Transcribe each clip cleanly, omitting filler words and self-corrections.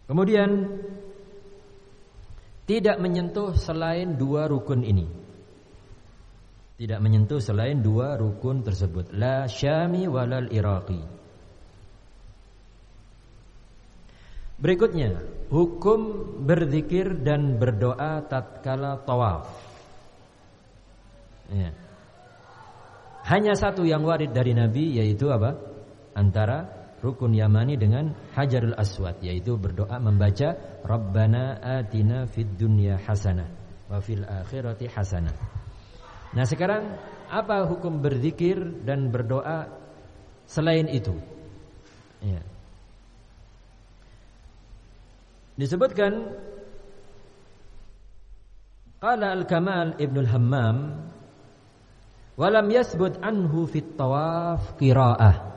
Kemudian tidak menyentuh selain dua rukun ini. Tidak menyentuh selain dua rukun tersebut. La Syami walal Iraqi. Berikutnya, hukum berzikir dan berdoa tatkala tawaf. Ya. Hanya satu yang warid dari Nabi, yaitu apa? Antara rukun Yamani dengan Hajarul Aswad, yaitu berdoa membaca Rabbana atina fid dunya hasanah wa fil akhirati hasanah. Nah, sekarang apa hukum berzikir dan berdoa selain itu? Ya. Disebutkan qala Al-Kamal Ibnul Hammam walam yasbut anhu fit tawaf qiraah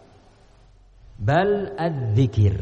bal adzikir.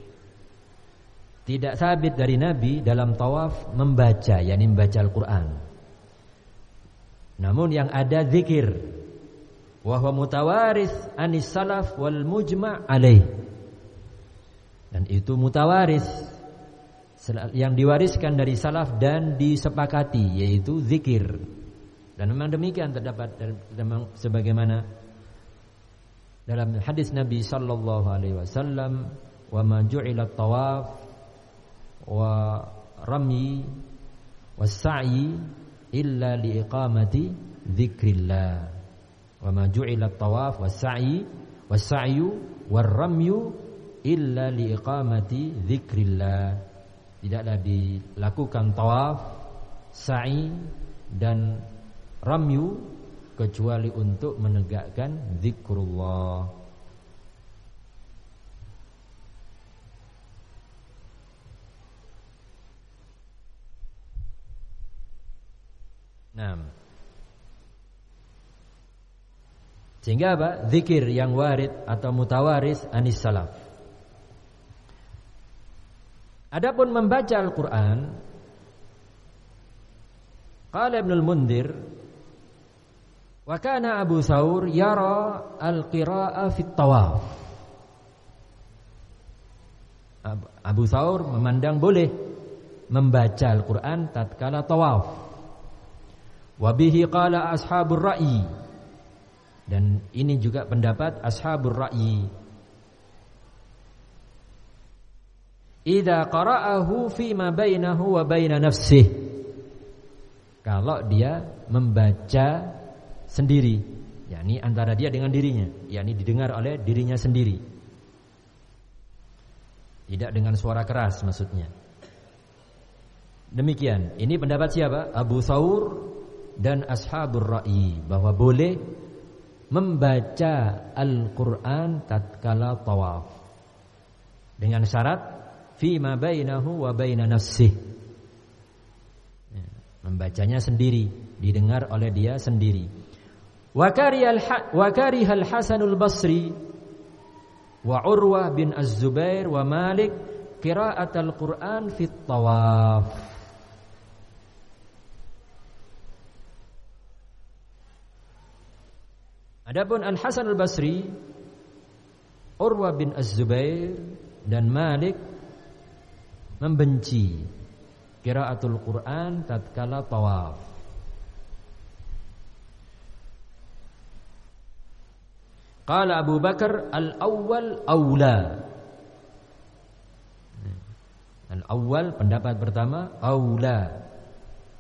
Tidak sabit dari Nabi dalam tawaf membaca, yakni membaca Al-Quran. Namun yang ada zikir. Wa huwa mutawaris anis salaf wal mujma' alaih. Dan itu mutawaris, yang diwariskan dari salaf dan disepakati, yaitu zikir. Dan memang demikian terdapat sebagaimana dalam hadis Nabi sallallahu alaihi wasallam, wa ma ju'ila tawaf wa rami was-sa'i illa liiqamati dzikrillah. Wa ma ju'ila tawaf was-sa'yu war-ramyu illa liiqamati dzikrillah. Tidaklah dilakukan tawaf, sa'i dan ramyu kecuali untuk menegakkan zikrullah. Nah, sehingga apa? Zikir yang warid atau mutawaris anis salaf. Adapun membaca Al-Quran, qala Ibnul Mundhir, wa kana Abu Thawr yara al-qira'a fit tawaf. Abu Thawr memandang boleh membaca Al-Quran tatkala tawaf. Wa bihi qala ashabur ra'yi. Dan ini juga pendapat ashabur ra'yi. Idza qara'ahu fi ma bainahu wa baina nafsihi. Kalau dia membaca sendiri, yakni antara dia dengan dirinya, yakni didengar oleh dirinya sendiri, tidak dengan suara keras maksudnya. Demikian, ini pendapat siapa? Abu Thawr dan ashabur ra'yi, bahwa boleh membaca Al-Quran tatkala tawaf dengan syarat fi ma bainahu wa baina nafsihi, membacanya sendiri, didengar oleh dia sendiri. Wa karihal Hasanul Basri wa Urwah bin Az-Zubair wa Malik qira'atul Qur'an fit tawaf. Adapun Al-Hasan Al-Basri, Urwah bin Az-Zubair dan Malik membenci qiraatul Quran tatkala tawaf. Qala Abu Bakar al-awwal aula. Al-awwal pendapat pertama aula,